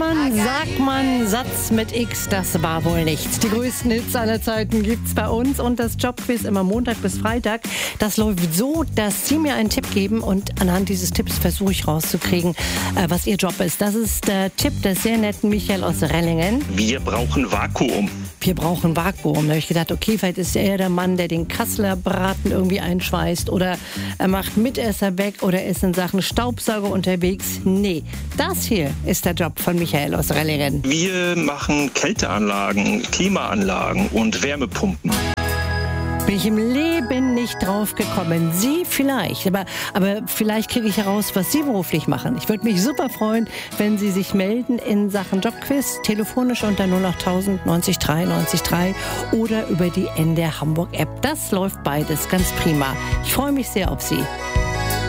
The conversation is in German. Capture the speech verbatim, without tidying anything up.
man, sagt man, Satz mit X, das war wohl nichts. Die größten Hits aller Zeiten gibt's bei uns und das Jobquiz immer Montag bis Freitag. Das läuft so, dass Sie mir einen Tipp geben und anhand dieses Tipps versuche ich rauszukriegen, äh, was Ihr Job ist. Das ist der Tipp des sehr netten Michael aus Rellingen. Wir brauchen Vakuum. Wir brauchen Vakuum. Da habe ich gedacht, okay, vielleicht ist er der Mann, der den Kasseler Braten irgendwie einschweißt oder er macht Mitesser weg oder ist in Sachen Staubsauger unterwegs. Nee, das hier ist der Job von Michael aus Rellingen. Wir machen Kälteanlagen, Klimaanlagen und Wärmepumpen. Bin ich im Leben nicht drauf gekommen. Sie vielleicht, aber, aber vielleicht kriege ich heraus, was Sie beruflich machen. Ich würde mich super freuen, wenn Sie sich melden in Sachen Jobquiz, telefonisch unter null acht tausend neunzig drei neunzig drei oder über die N D R Hamburg App. Das läuft beides ganz prima. Ich freue mich sehr auf Sie.